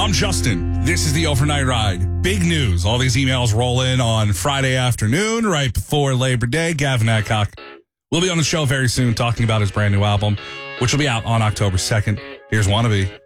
I'm Justin. This is the Overnight Ride. Big news. All these emails roll in on Friday afternoon, right before Labor Day. Gavin Adcock will be on the show very soon talking about his brand new album, which will be out on October 2nd. Here's Wannabe.